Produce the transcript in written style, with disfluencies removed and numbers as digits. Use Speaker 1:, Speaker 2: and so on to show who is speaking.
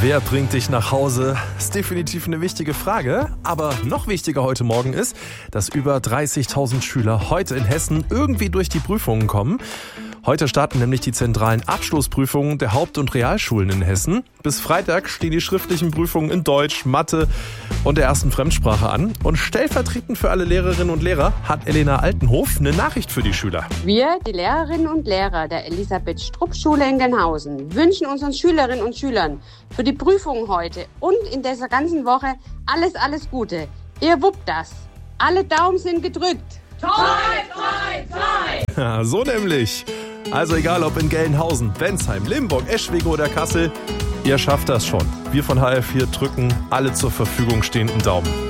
Speaker 1: Wer bringt dich nach Hause? Ist definitiv eine wichtige Frage. Aber noch wichtiger heute Morgen ist, dass über 30.000 Schüler heute in Hessen irgendwie durch die Prüfungen kommen. Heute starten nämlich die zentralen Abschlussprüfungen der Haupt- und Realschulen in Hessen. Bis Freitag stehen die schriftlichen Prüfungen in Deutsch, Mathe und der ersten Fremdsprache an. Und stellvertretend für alle Lehrerinnen und Lehrer hat Elena Altenhof eine Nachricht für die Schüler.
Speaker 2: Wir, die Lehrerinnen und Lehrer der Elisabeth-Strupp-Schule in Gelnhausen, wünschen unseren Schülerinnen und Schülern für die Prüfungen heute und in dieser ganzen Woche alles Gute. Ihr wuppt das. Alle Daumen sind gedrückt.
Speaker 3: Toi, toi, toi!
Speaker 1: Ja, so nämlich. Also egal ob in Gelnhausen, Bensheim, Limburg, Eschwege oder Kassel, ihr schafft das schon. Wir von HR4 drücken alle zur Verfügung stehenden Daumen.